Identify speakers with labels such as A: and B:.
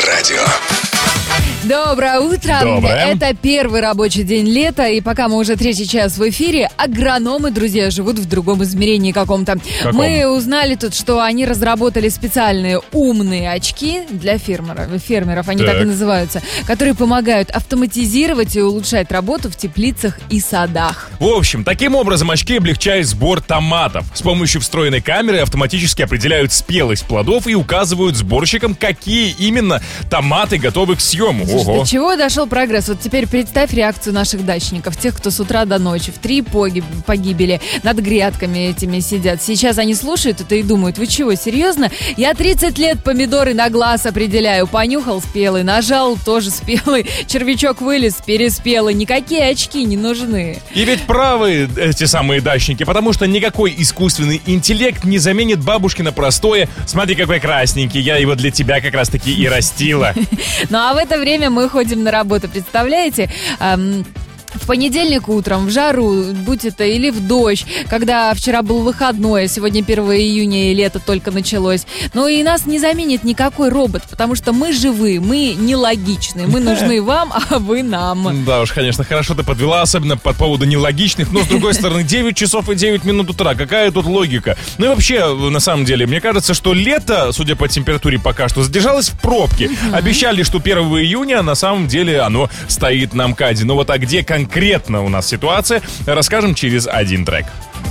A: радио.
B: Доброе утро.
C: Доброе.
B: Это первый рабочий день лета, и пока мы уже третий час в эфире, агрономы, друзья, живут в другом измерении каком-то. Мы узнали тут, что они разработали специальные умные очки для фермеров, они так и называются, которые помогают автоматизировать и улучшать работу в теплицах и садах.
C: В общем, таким образом очки облегчают сбор томатов. С помощью встроенной камеры автоматически определяют спелость плодов и указывают сборщикам, какие именно томаты готовы к съему.
B: Слушай, до чего дошел прогресс? Вот теперь представь реакцию наших дачников, тех, кто с утра до ночи в 3 погибели над грядками этими сидят. Сейчас они слушают это и думают: вы чего, серьезно? Я 30 лет помидоры на глаз определяю. Понюхал — спелый, нажал — тоже спелый, червячок вылез — переспелый. Никакие очки не нужны.
C: И ведь правы эти самые дачники, потому что никакой искусственный интеллект не заменит бабушкино простое: смотри, какой красненький, я его для тебя как раз-таки и растила.
B: Ну а в это время мы ходим на работу, представляете? В понедельник утром, в жару, будь это или в дождь, когда вчера был выходной, а сегодня 1 июня и лето только началось. Ну и нас не заменит никакой робот, потому что мы живые, мы нелогичные, мы нужны вам, а вы нам.
C: Да уж, конечно, хорошо ты подвела, особенно по поводу нелогичных, но с другой стороны, 9 часов и 9 минут утра, какая тут логика? Ну и вообще, на самом деле, мне кажется, что лето, судя по температуре пока что, задержалось в пробке. Обещали, что 1 июня, на самом деле оно стоит на МКАДе. Но вот а где конкретно у нас ситуация, расскажем через один трек.